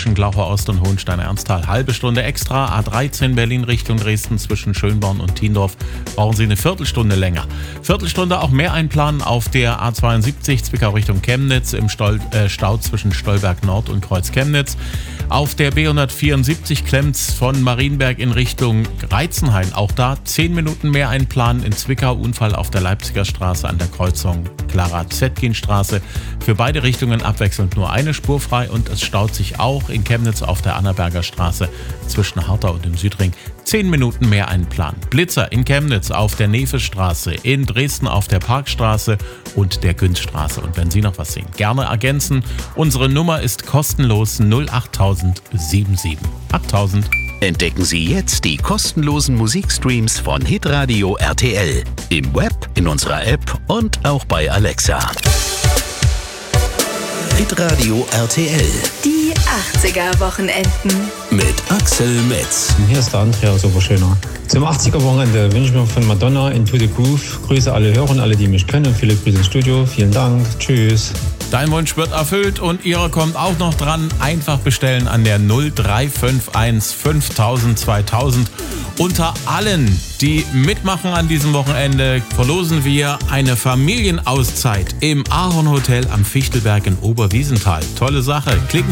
zwischen Glaucher Ost und Hohenstein-Ernsthal. Halbe Stunde extra. A13 Berlin Richtung Dresden zwischen Schönborn und Tiendorf. Brauchen Sie eine Viertelstunde länger. Viertelstunde auch mehr einplanen auf der A72 Zwickau Richtung Chemnitz im Stau zwischen Stolberg Nord und Kreuz Chemnitz. Auf der B174 klemmt's von Marienberg in Richtung Reizenhain. Auch da 10 Minuten mehr einplanen. In Zwickau Unfall auf der Leipziger Straße an der Kreuzung Clara-Zetkin-Straße. Für beide Richtungen abwechselnd nur eine Spur frei und es staut sich auch in Chemnitz auf der Annaberger Straße zwischen Hartau und dem Südring. 10 Minuten mehr einplanen. Blitzer in Chemnitz auf der Nevestraße, in Dresden auf der Parkstraße und der Günzstraße. Und wenn Sie noch was sehen, gerne ergänzen. Unsere Nummer ist kostenlos 08077 8000. Entdecken Sie jetzt die kostenlosen Musikstreams von Hitradio RTL. Im Web, in unserer App und auch bei Alexa. Hitradio RTL. Die 80er-Wochenenden. Mit Axel Metz. Hier ist der Andreas Oberschöner. Zum 80er-Wochenende wünsche ich mir von Madonna Into the Groove. Grüße alle Hörer und alle, die mich kennen. Viele Grüße ins Studio. Vielen Dank. Tschüss. Dein Wunsch wird erfüllt und Ihre kommt auch noch dran. Einfach bestellen an der 0351 5000 2000. Unter allen, die mitmachen an diesem Wochenende, verlosen wir eine Familienauszeit im Ahorn Hotel am Fichtelberg in Oberwiesenthal. Tolle Sache. Klicken Sie